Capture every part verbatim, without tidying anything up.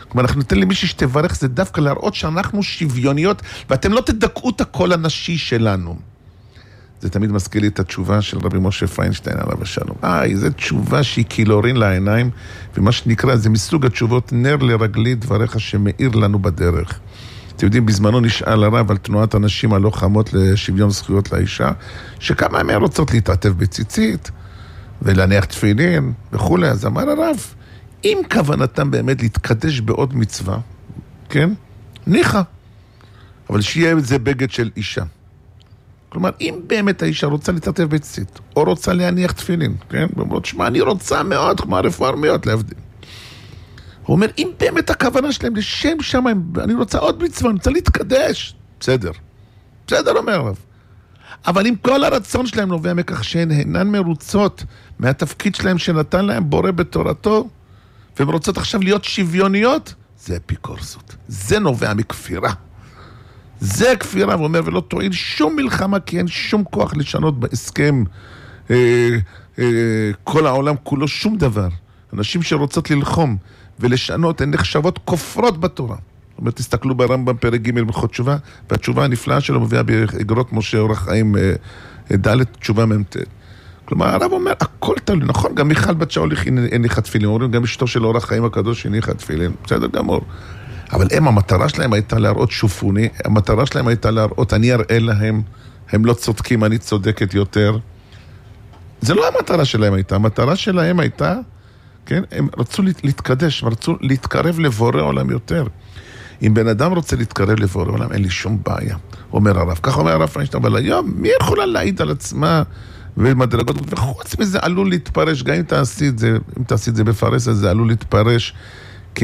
כלומר, אנחנו ניתן למישהי שתברך, זה דווקא להראות שאנחנו שוויוניות, ואתם לא תדכאו את הקול הנשי שלנו. זה תמיד מזכיר לי את התשובה של רבי משה פיינשטיין עליו השלום. איי, זו תשובה שהיא קילורין לעיניים, ומה שנקרא, זה מסוג התשובות, נר לרגלי דבריך שמאיר לנו בדרך. אתם יודעים, בזמנו נשאל הרב על תנועת הנשים הלוחמות לשוויון זכויות לאישה, שכמה מהן רוצות להתעטף בציצית, ולהניח תפילין, וכו'. אז אמר הרב, אם כוונתם באמת להתקדש בעוד מצווה, כן? ניחא. אבל שיהיה זה בגד של אישה. כלומר, אם באמת האישה רוצה להתעטף בציצית, או רוצה להניח תפילין, כן? ואומרות, שמה, אני רוצה מאוד, כמו הרפורמיות להבדיל. הוא אומר, אם באמת הכוונה שלהם לשם שמיים, אני רוצה עוד מצווה, אני רוצה להתקדש. בסדר. בסדר, אומר הרב. אבל אם כל הרצון שלהם נובע מכך שהן אינן מרוצות מהתפקיד שלהם שנתן להם בורא בתורתו, והן רוצות עכשיו להיות שוויוניות, זה אפיקורסות. זה נובע מכפירה. זה כפירה, הוא אומר, ולא תועיל שום מלחמה, כי אין שום כוח לשנות בהסכם אה, אה, כל העולם כולו, שום דבר. אנשים שרוצות ללחום ולשנות, הן נחשבות כופרות בתורה. זאת אומרת, תסתכלו ברמב"ם פרק ג' בהלכות תשובה, והתשובה הנפלאה שלו מביאה באגרות משה אורח חיים ד' תשובה מ"ט. כלומר, הרב אומר, הכל תלוי, נכון, גם מיכל בת שאול הניחה תפילין, אומרים, גם אשתו של אורח חיים הקדוש הניחה תפילין, בסדר גמור. אבל הם, המטרה שלהם הייתה להראות שופוני, המטרה שלהם הייתה להראות, אני אראה להם, הם לא צודקים, אני צודקת יותר. זה לא המטרה שלהם הייתה, המטרה שלהם הייתה, כן, הם רצו להתקדש, רצו להתקרב לבורא עולם יותר. אם בן אדם רוצה להתקרב לבורא עולם, אין לי שום בעיה. אומר הרב, כך אומר הרב פיינשטיין, אבל היום, מי יכולה להעיד על עצמה ומדרגות, וחוץ מזה עלול להתפרש, גם אם תעשי את זה, אם תעשי את זה בפרס, אז זה עלול להתפרש כ...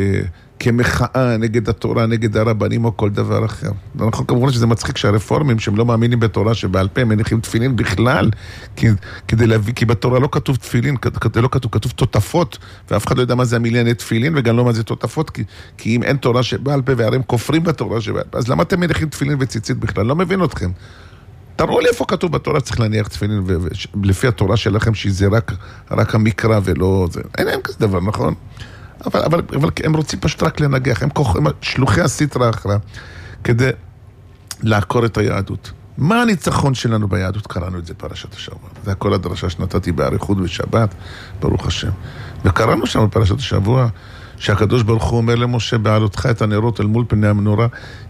כמחאה נגד התורה, נגד הרבנים או כל דבר אחר. אנחנו כמובן שזה מצחיק שהרפורמים שהם לא מאמינים בתורה שבעל פה מניחים תפילין בכלל, כי, כדי להביא, כי בתורה לא כתוב תפילין, לא כתוב, כתוב תותפות, ואף אחד לא יודע מה זה המיליון תפילין, וגם לא מה זה תותפות, כי, כי אם אין תורה שבעל פה והרי הם כופרים בתורה שבעל פה, אז למה אתם מניחים תפילין וציצית בכלל? לא מבין אתכם. תראו לי איפה כתוב בתורה צריך להניח תפילין, ולפי התורה שלכם שזה רק, רק המקרא ולא זה. אין, אין כזה דבר, נכון? אבל, אבל, אבל הם רוצים פשוט רק לנגח, הם, כוח, הם שלוחי הסטרה אחרה, כדי לעקור את היהדות. מה הניצחון שלנו ביהדות? קראנו את זה פרשת השבוע. זה הכל הדרשה שנתתי באריכות בשבת, ברוך השם. וקראנו שם בפרשת השבוע, שהקדוש ברוך הוא אומר למשה, בעלותך את הנרות אל מול פני המנורה,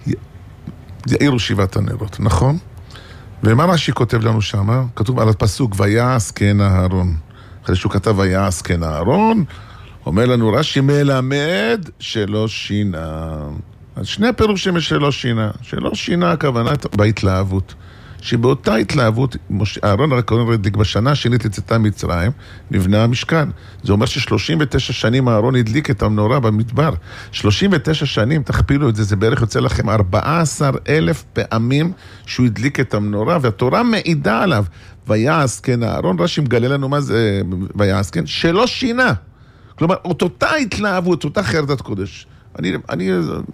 יאירו שבעת הנרות, נכון? ומה רש"י כותב לנו שם? כתוב על הפסוק, ויעש כן אהרון. אחרי שהוא כתב ויעש כן אהרון, אומר לנו רש"י מלמד שלא שינה. אז שני פירושים שלא שינה. שלא שינה הכוונה בהתלהבות. שבאותה התלהבות, אהרון רק הדליק בשנה השנית לצאתה מצרים, נבנה המשכן. זה אומר ש-שלושים ותשע שנים אהרון הדליק את המנורה במדבר. שלושים ותשע שנים, תכפילו את זה, זה בערך יוצא לכם ארבעה עשר אלף פעמים שהוא הדליק את המנורה, והתורה מעידה עליו. ויעש כן אהרון, רש"י מגלה לנו מה זה ויעש כן, שלא שינה. כלומר, אותה התלהבות, אותה חרדת קודש. אני, אני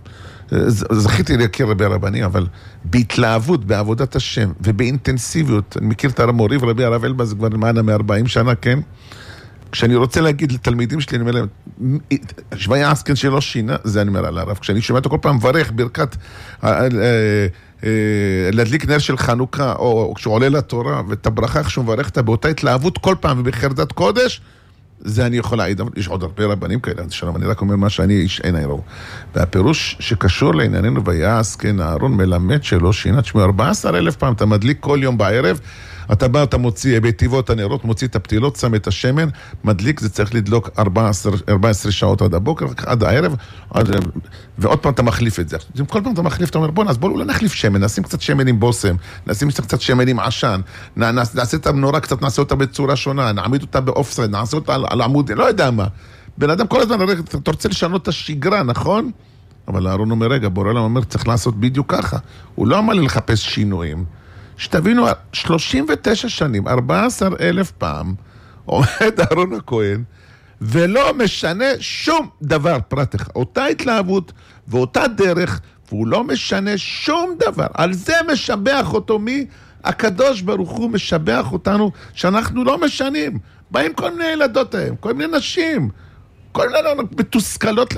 זכיתי להכיר רבי הרבני, אבל בהתלהבות, בעבודת השם, ובאינטנסיביות, אני מכיר את המורי ורבי הרב אלבז כבר למעלה מ-ארבעים שנה, כן? כשאני רוצה להגיד לתלמידים שלי, אני אומר להם, ויעש כן שלא שינה, זה אני אומר על הרב. כשאני שומע אותו כל פעם מברך ברכת להדליק נר של חנוכה, או כשהוא עולה לתורה, ואת הברכה כשהוא מברך אותה באותה התלהבות כל פעם ובחרדת קודש, זה אני יכול להעיד, יש עוד הרבה רבנים כאלה, שלום, אני רק אומר מה שאני איש אין אירו. והפירוש שקשור לענייננו ויעש, כן, אהרון מלמד שלא שינה, תשמעו, ארבעה עשר אלף פעם, אתה מדליק כל יום בערב, אתה בא, אתה מוציא בטבעות הנרות, מוציא את הפתילות, שם את השמן, מדליק, זה צריך לדלוק ארבע עשרה שעות עד הבוקר, עד הערב, עד, ועוד פעם אתה מחליף את זה. אם כל פעם אתה מחליף, אתה אומר, בוא, אז בואו לא נחליף שמן, נשים קצת שמן עם בוסם, נשים קצת שמן עם עשן, נעשה את המנורה קצת, נעשה אותה בצורה שונה, נעמיד אותה באופסייד, נעשה אותה על, על עמוד, לא יודע מה. בן אדם כל הזמן, אתה רוצה לשנות את השגרה, נכון? אבל אהרון אומר, רגע, בורא עולם אומר, צריך לעשות בדיוק ככה. הוא לא אמר לי לחפש שינויים. שתבינו, שלושים ותשע שנים, ארבעה עשר אלף פעם, עומד אהרון הכהן, ולא משנה שום דבר פרט אחד. אותה התלהבות ואותה דרך, והוא לא משנה שום דבר. על זה משבח אותו מי? הקדוש ברוך הוא משבח אותנו, שאנחנו לא משנים. באים כל מיני ילדות ההם, כל מיני נשים, כל מיני מתוסכלות